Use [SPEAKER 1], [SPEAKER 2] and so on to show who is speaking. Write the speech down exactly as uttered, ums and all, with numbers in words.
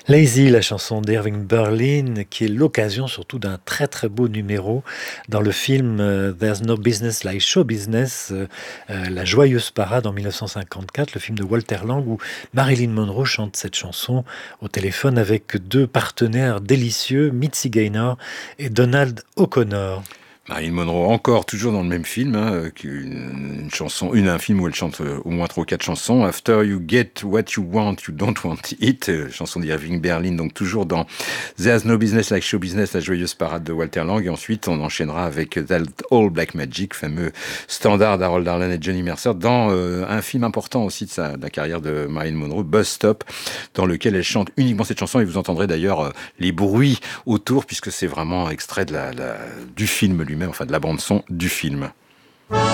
[SPEAKER 1] Lazy, la chanson d'Irving Berlin, qui est l'occasion surtout d'un très très beau numéro dans le film euh, There's No Business Like Show Business, euh, euh, La Joyeuse Parade en mille neuf cent cinquante-quatre, le film de Walter Lang où Marilyn Monroe chante cette chanson au téléphone avec deux partenaires délicieux, Mitzi Gaynor et Donald O'Connor.
[SPEAKER 2] Marilyn Monroe, encore toujours dans le même film, hein, euh, une, une chanson, une un film où elle chante euh, au moins trois ou quatre chansons. After you get what you want, you don't want it, euh, chanson d'Irving Berlin, donc toujours dans There's No Business Like Show Business, la joyeuse parade de Walter Lang. Et ensuite, on enchaînera avec That All Black Magic, fameux standard d'Harold Arlen et Johnny Mercer, dans euh, un film important aussi de, sa, de la carrière de Marilyn Monroe, Bus Stop, dans lequel elle chante uniquement cette chanson. Et vous entendrez d'ailleurs euh, les bruits autour, puisque c'est vraiment extrait de la, la, du film lui même, enfin de la bande-son du film.